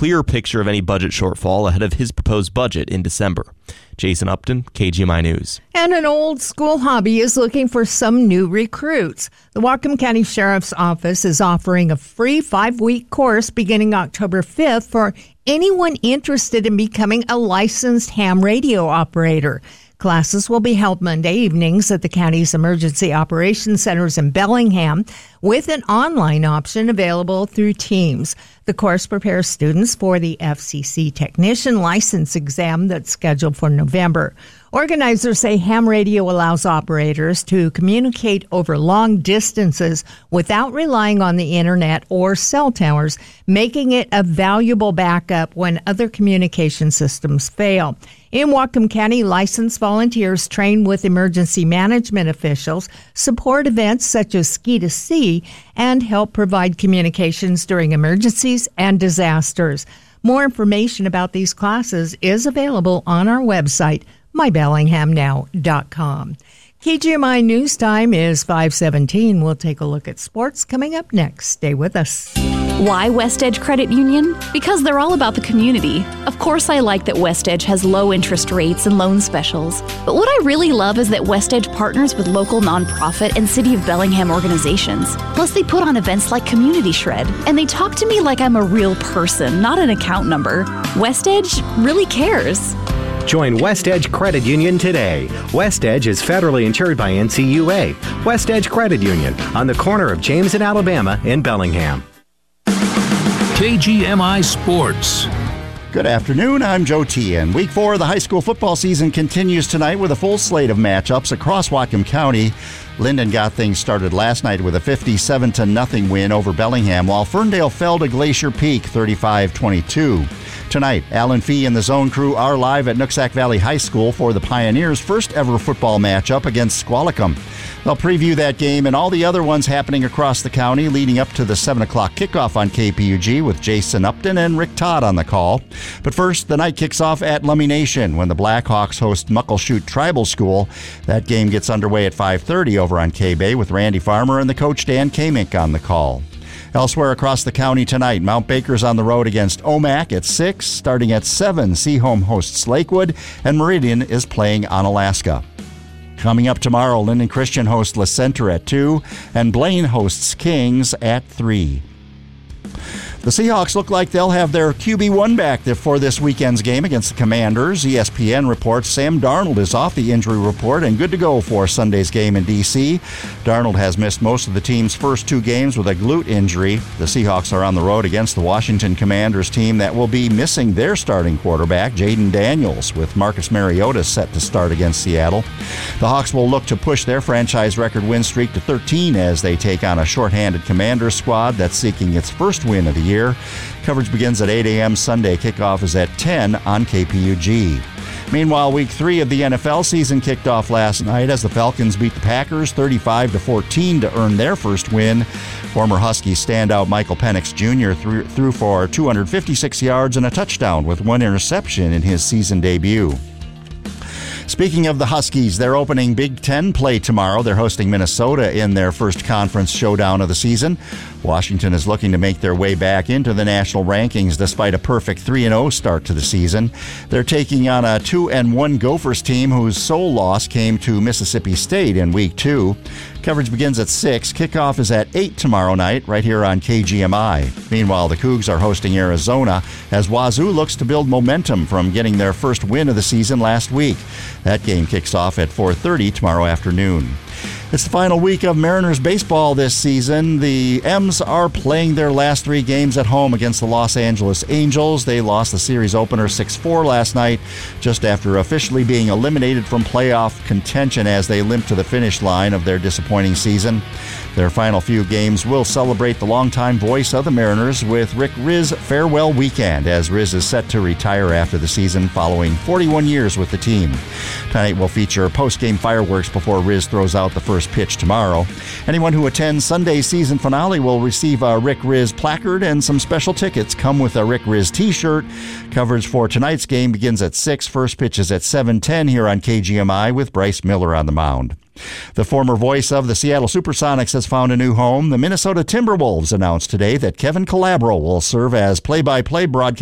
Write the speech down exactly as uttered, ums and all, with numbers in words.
clearer picture of any budget shortfall ahead of his proposed budget in December. Jason Upton, K G M I News. And an old school hobby is looking for some new recruits. The Whatcom County Sheriff's Office is offering a free five-week course beginning October fifth for anyone interested in becoming a licensed ham radio operator. Classes will be held Monday evenings at the county's emergency operations centers in Bellingham, with an online option available through Teams. The course prepares students for the F C C technician license exam that's scheduled for November. Organizers say ham radio allows operators to communicate over long distances without relying on the internet or cell towers, making it a valuable backup when other communication systems fail. In Whatcom County, licensed volunteers train with emergency management officials, support events such as Ski to Sea, and help provide communications during emergencies and disasters. More information about these classes is available on our website, my bellingham now dot com. K G M I News Time is five seventeen. We'll take a look at sports coming up next. Stay with us. Why West Edge Credit Union? Because they're all about the community. Of course, I like that West Edge has low interest rates and loan specials. But what I really love is that West Edge partners with local nonprofit and City of Bellingham organizations. Plus, they put on events like Community Shred. And they talk to me like I'm a real person, not an account number. West Edge really cares. Join West Edge Credit Union today. West Edge is federally insured by N C U A. West Edge Credit Union on the corner of James and Alabama in Bellingham. K G M I Sports. Good afternoon, I'm Joe T. And week four of the high school football season continues tonight with a full slate of matchups across Whatcom County. Linden got things started last night with a fifty-seven to nothing win over Bellingham, while Ferndale fell to Glacier Peak thirty-five twenty-two. Tonight, Alan Fee and the Zone Crew are live at Nooksack Valley High School for the Pioneers' first ever football matchup against Squalicum. They'll preview that game and all the other ones happening across the county leading up to the seven o'clock kickoff on K P U G with Jason Upton and Rick Todd on the call. But first, the night kicks off at Lummi Nation when the Blackhawks host Muckleshoot Tribal School. That game gets underway at five thirty over on K-Bay with Randy Farmer and the coach Dan Kamink on the call. Elsewhere across the county tonight, Mount Baker's on the road against Omak at six. Starting at seven, Seaholm hosts Lakewood, and Meridian is playing Onalaska. Coming up tomorrow, Linden Christian hosts La Centre at two, and Blaine hosts Kings at three. The Seahawks look like they'll have their Q B one back for this weekend's game against the Commanders. E S P N reports Sam Darnold is off the injury report and good to go for Sunday's game in D C. Darnold has missed most of the team's first two games with a glute injury. The Seahawks are on the road against the Washington Commanders team that will be missing their starting quarterback, Jaden Daniels, with Marcus Mariota set to start against Seattle. The Hawks will look to push their franchise record win streak to thirteen as they take on a shorthanded Commanders squad that's seeking its first win of the year. Coverage begins at eight a.m. Sunday. Kickoff is at ten on K P U G. Meanwhile, week three of the N F L season kicked off last night as the Falcons beat the Packers thirty-five to fourteen to earn their first win. Former Huskies standout Michael Penix Junior threw, threw for two hundred fifty-six yards and a touchdown with one interception in his season debut. Speaking of the Huskies, they're opening Big Ten play tomorrow. They're hosting Minnesota in their first conference showdown of the season. Washington is looking to make their way back into the national rankings despite a perfect three and oh start to the season. They're taking on a two and one Gophers team whose sole loss came to Mississippi State in week two. Coverage begins at six. Kickoff is at eight tomorrow night right here on K G M I. Meanwhile, the Cougs are hosting Arizona as Wazoo looks to build momentum from getting their first win of the season last week. That game kicks off at four thirty tomorrow afternoon. It's the final week of Mariners baseball this season. The M's are playing their last three games at home against the Los Angeles Angels. They lost the series opener six four last night, just after officially being eliminated from playoff contention as they limp to the finish line of their disappointing season. Their final few games will celebrate the longtime voice of the Mariners with Rick Riz' farewell weekend, as Riz is set to retire after the season following forty-one years with the team. Tonight will feature post-game fireworks before Riz throws out the first pitch tomorrow. Anyone who attends Sunday's season finale will receive a Rick Riz placard, and some special tickets come with a Rick Riz t-shirt. Coverage for tonight's game begins at six. First pitch is at seven ten here on K G M I with Bryce Miller on the mound. The former voice of the Seattle Supersonics has found a new home. The Minnesota Timberwolves announced today that Kevin Calabro will serve as play-by-play broadcaster